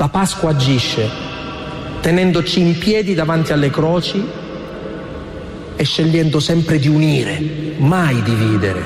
La Pasqua agisce tenendoci in piedi davanti alle croci e scegliendo sempre di unire, mai dividere.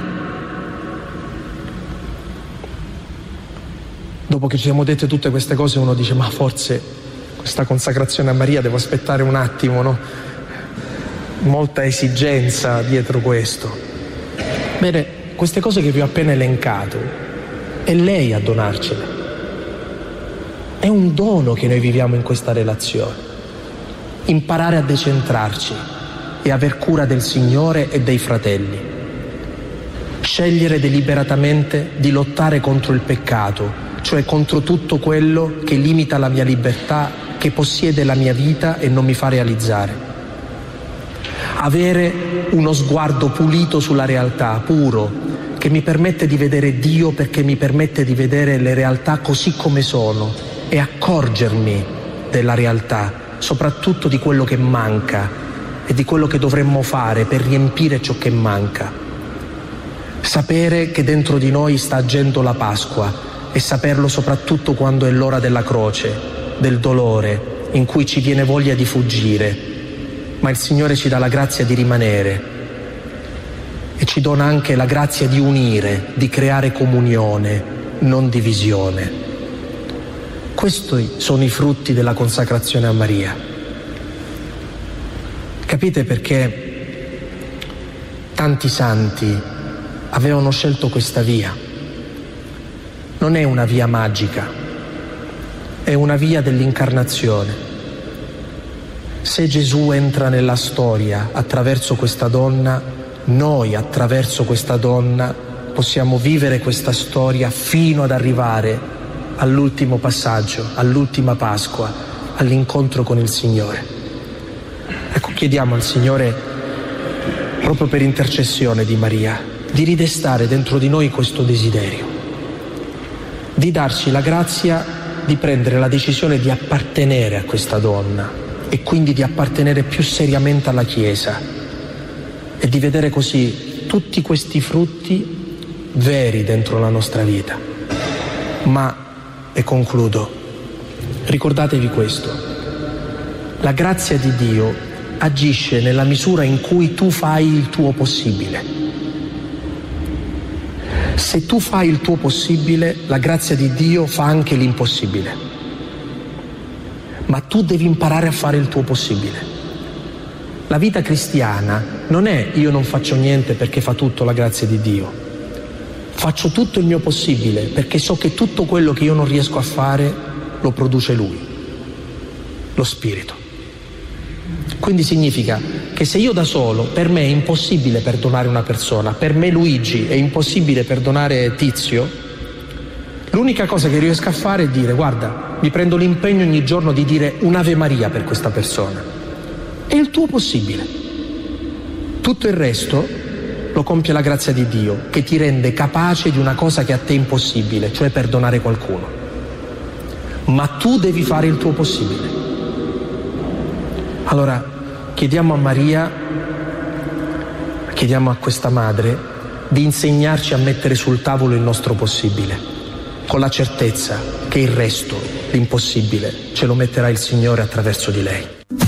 Dopo che ci siamo dette tutte queste cose, uno dice: ma forse questa consacrazione a Maria devo aspettare un attimo, no? Molta esigenza dietro questo. Bene, queste cose che vi ho appena elencato, è lei a donarcele. È un dono che noi viviamo in questa relazione. Imparare a decentrarci e aver cura del Signore e dei fratelli. Scegliere deliberatamente di lottare contro il peccato, cioè contro tutto quello che limita la mia libertà, che possiede la mia vita e non mi fa realizzare. Avere uno sguardo pulito sulla realtà, puro, che mi permette di vedere Dio, perché mi permette di vedere le realtà così come sono e accorgermi della realtà, soprattutto di quello che manca e di quello che dovremmo fare per riempire ciò che manca. Sapere che dentro di noi sta agendo la Pasqua e saperlo soprattutto quando è l'ora della croce, del dolore, in cui ci viene voglia di fuggire, ma il Signore ci dà la grazia di rimanere e ci dona anche la grazia di unire, di creare comunione, non divisione. Questi sono i frutti della consacrazione a Maria. Capite perché tanti santi avevano scelto questa via? Non è una via magica, è una via dell'incarnazione. Se Gesù entra nella storia attraverso questa donna, noi attraverso questa donna possiamo vivere questa storia fino ad arrivare all'ultimo passaggio, all'ultima Pasqua, all'incontro con il Signore. Ecco, chiediamo al Signore, proprio per intercessione di Maria, di ridestare dentro di noi questo desiderio, di darci la grazia di prendere la decisione di appartenere a questa donna e quindi di appartenere più seriamente alla Chiesa e di vedere così tutti questi frutti veri dentro la nostra vita. Ma, e concludo, ricordatevi questo: la grazia di Dio agisce nella misura in cui tu fai il tuo possibile. Se tu fai il tuo possibile, la grazia di Dio fa anche l'impossibile. Ma tu devi imparare a fare il tuo possibile. La vita cristiana non è io non faccio niente perché fa tutto la grazia di Dio. Faccio tutto il mio possibile perché so che tutto quello che io non riesco a fare lo produce Lui, lo Spirito. Quindi significa che se io da solo, per me è impossibile perdonare una persona, per me Luigi è impossibile perdonare Tizio, l'unica cosa che riesco a fare è dire: guarda, mi prendo l'impegno ogni giorno di dire un'Ave Maria per questa persona. È il tuo possibile. Tutto il resto lo compie la grazia di Dio, che ti rende capace di una cosa che a te è impossibile, cioè perdonare qualcuno. Ma tu devi fare il tuo possibile. Allora, chiediamo a Maria, chiediamo a questa madre di insegnarci a mettere sul tavolo il nostro possibile, con la certezza che il resto, l'impossibile, ce lo metterà il Signore attraverso di lei.